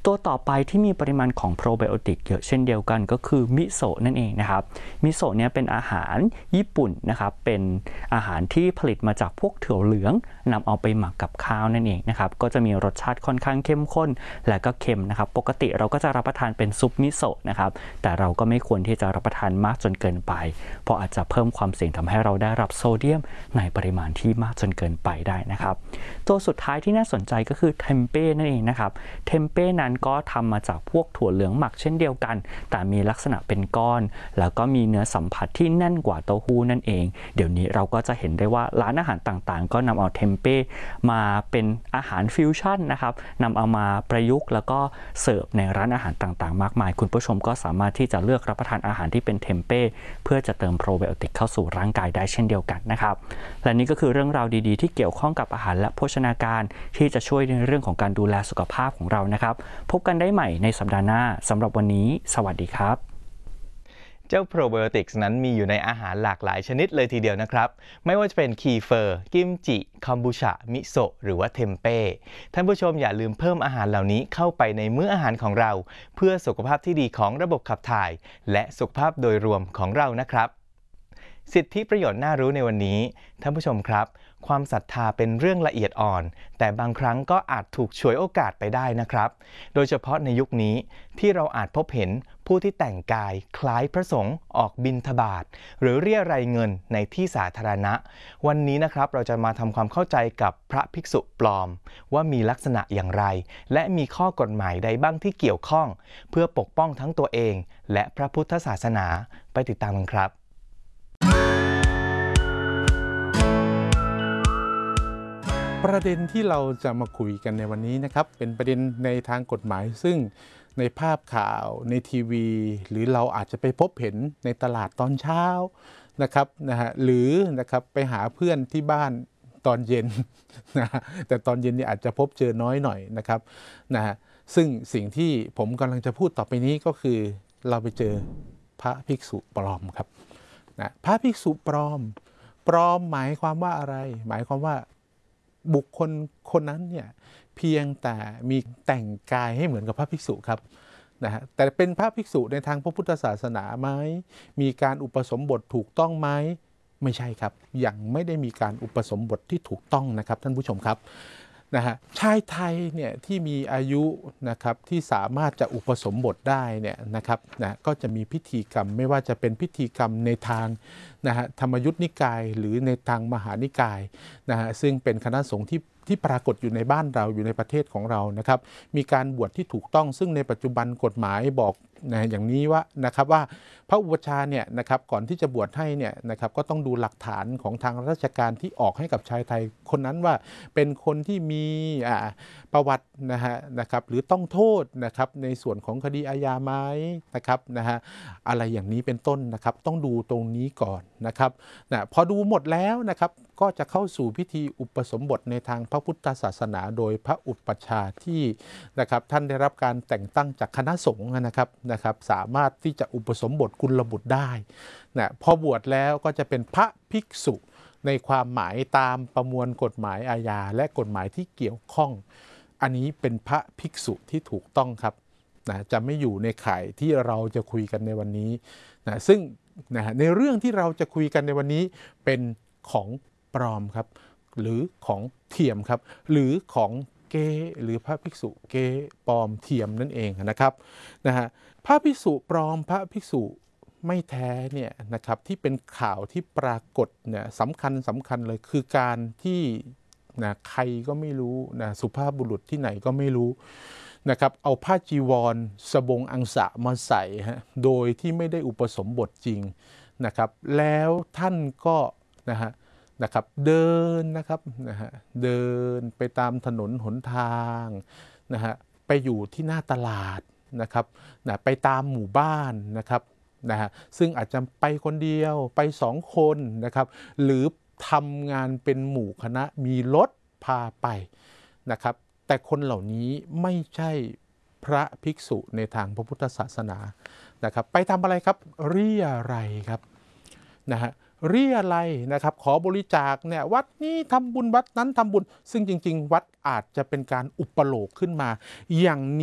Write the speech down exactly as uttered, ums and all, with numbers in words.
ตัวต่อไปที่มีปริมาณของโปรไบโอติกเยอะเช่นเดียวกันก็คือมิโซะนั่นเองนะครับมิโซะเนี่ยเป็นอาหารญี่ปุ่นนะครับเป็นอาหารที่ผลิตมาจากพวกถั่วเหลืองนำเอาไปหมักกับข้าวนั่นเองนะครับก็จะมีรสชาติค่อนข้างเข้มข้นและก็เค็มนะครับปกติเราก็จะรับประทานเป็นซุปมิโซะนะครับแต่เราก็ไม่ควรที่จะรับประทานมากจนเกินไปเพราะอาจจะเพิ่มความเสี่ยงทำให้เราได้รับโซเดียมในปริมาณที่มากจนเกินไปได้นะครับตัวสุดท้ายที่น่าสนใจก็คือเทมเป้นั่นเองนะครับเทมเป้นั้นก็ทำมาจากพวกถั่วเหลืองหมักเช่นเดียวกันแต่มีลักษณะเป็นก้อนแล้วก็มีเนื้อสัมผัสที่แน่นกว่าเต้าหู้นั่นเองเดี๋ยวนี้เราก็จะเห็นได้ว่าร้านอาหารต่างๆก็นำเอาเทมเป้มาเป็นอาหารฟิวชั่นนะครับนำเอามาประยุกต์แล้วก็เสิร์ฟในร้านอาหารต่างๆมากมายคุณผู้ชมก็สามารถที่จะเลือกรับประทานอาหารที่เป็นเทมเป้เพื่อจะเติมโปรไบโอติกเข้าสู่ร่างกายได้เช่นเดียวกันนะครับและนี่ก็คือเรื่องราวดีๆที่เกี่ยวข้องกับอาหารและโภชนาการที่จะช่วยในเรื่องของการดูแลสุขภาพของเรานะครับพบกันได้ใหม่ในสัปดาห์หน้าสำหรับวันนี้สวัสดีครับเจ้าโปรไบโอติกส์นั้นมีอยู่ในอาหารหลากหลายชนิดเลยทีเดียวนะครับไม่ว่าจะเป็นคีเฟอร์กิมจิคอมบูชามิโซะหรือว่าเทมเป้ท่านผู้ชมอย่าลืมเพิ่มอาหารเหล่านี้เข้าไปในมื้ออาหารของเราเพื่อสุขภาพที่ดีของระบบขับถ่ายและสุขภาพโดยรวมของเรานะครับสิทธิประโยชน์น่ารู้ในวันนี้ท่านผู้ชมครับความศรัทธาเป็นเรื่องละเอียดอ่อนแต่บางครั้งก็อาจถูกฉวยโอกาสไปได้นะครับโดยเฉพาะในยุคนี้ที่เราอาจพบเห็นผู้ที่แต่งกายคล้ายพระสงฆ์ออกบิณฑบาตหรือเรียรัยเงินในที่สาธารณะวันนี้นะครับเราจะมาทำความเข้าใจกับพระภิกษุปลอมว่ามีลักษณะอย่างไรและมีข้อกฎหมายใดบ้างที่เกี่ยวข้องเพื่อปกป้องทั้งตัวเองและพระพุทธศาสนาไปติดตามกันครับประเด็นที่เราจะมาคุยกันในวันนี้นะครับเป็นประเด็นในทางกฎหมายซึ่งในภาพข่าวในทีวีหรือเราอาจจะไปพบเห็นในตลาดตอนเช้านะครับนะฮะหรือนะครับไปหาเพื่อนที่บ้านตอนเย็นนะแต่ตอนเย็นนี่อาจจะพบเจอน้อยหน่อยนะครับนะฮะซึ่งสิ่งที่ผมกำลังจะพูดต่อไปนี้ก็คือเราไปเจอพระภิกษุปลอมครับนะพระภิกษุปลอมปลอมหมายความว่าอะไรหมายความว่าบุคคลคนนั้นเนี่ยเพียงแต่มีแต่งกายให้เหมือนกับพระภิกษุครับนะฮะแต่เป็นพระภิกษุในทางพระพุทธศาสนาไหมมีการอุปสมบทถูกต้องไหมไม่ใช่ครับยังไม่ได้มีการอุปสมบทที่ถูกต้องนะครับท่านผู้ชมครับนะฮะชายไทยเนี่ยที่มีอายุนะครับที่สามารถจะอุปสมบทได้เนี่ยนะครับนะก็จะมีพิธีกรรมไม่ว่าจะเป็นพิธีกรรมในทางนะฮะธรรมยุทธนิกายหรือในทางมหานิกายนะฮะซึ่งเป็นคณะสงฆ์ที่ที่ปรากฏอยู่ในบ้านเราอยู่ในประเทศของเรานะครับมีการบวชที่ถูกต้องซึ่งในปัจจุบันกฎหมายบอกนะอย่างนี้ว่านะครับว่าพระอุปัชฌาย์เนี่ยนะครับก่อนที่จะบวชให้เนี่ยนะครับก็ต้องดูหลักฐานของทางราชการที่ออกให้กับชายไทยคนนั้นว่าเป็นคนที่มีอ่าประวัตินะฮะนะครับหรือต้องโทษนะครับในส่วนของคดีอาญาไหมนะครับนะฮะอะไรอย่างนี้เป็นต้นนะครับต้องดูตรงนี้ก่อนนะครับนะพอดูหมดแล้วนะครับก็จะเข้าสู่พิธีอุปสมบทในทางพระพุทธศาสนาโดยพระอุปัชฌาย์ที่นะครับท่านได้รับการแต่งตั้งจากคณะสงฆ์นะครับนะครับสามารถที่จะอุปสมบทกุลบุตรได้นะพอบวชแล้วก็จะเป็นพระภิกษุในความหมายตามประมวลกฎหมายอาญาและกฎหมายที่เกี่ยวข้องอันนี้เป็นพระภิกษุที่ถูกต้องครับนะจะไม่อยู่ในข่ายที่เราจะคุยกันในวันนี้นะซึ่งนะในเรื่องที่เราจะคุยกันในวันนี้เป็นของปลอมครับหรือของเทียมครับหรือของเก๊หรือพระภิกษุเก๊ปลอมเทียมนั่นเองนะครับนะฮะพระภิกษุปลอมพระภิกษุไม่แท้เนี่ยนะครับที่เป็นข่าวที่ปรากฏเนี่ยสำคัญสำคัญเลยคือการที่นะใครก็ไม่รู้นะสุภาพบุรุษที่ไหนก็ไม่รู้นะครับเอาผ้าจีวรสบงอังสะมาใส่ฮะโดยที่ไม่ได้อุปสมบทจริงนะครับแล้วท่านก็นะฮะนะครับเดินนะครับนะฮะเดินไปตามถนนหนทางนะฮะไปอยู่ที่หน้าตลาดนะครับนะไปตามหมู่บ้านนะครับนะฮะซึ่งอาจจะไปคนเดียวไปสองคนนะครับหรือทำงานเป็นหมู่คณะมีรถพาไปนะครับแต่คนเหล่านี้ไม่ใช่พระภิกษุในทางพระพุทธศาสนานะครับไปทำอะไรครับเรียรัยครับนะฮะเรียรัยนะครับขอบริจาคเนี่ยวัดนี้ทำบุญวัดนั้นทำบุญซึ่งจริงๆวัดอาจจะเป็นการอุปโลกขึ้นมาอย่างนี้